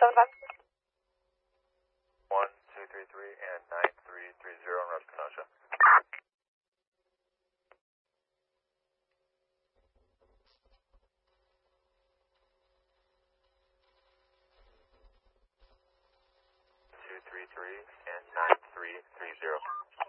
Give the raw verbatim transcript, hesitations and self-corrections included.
seven five. one two three three and nine three three zero in North Kenosha. two three three and nine three three zero.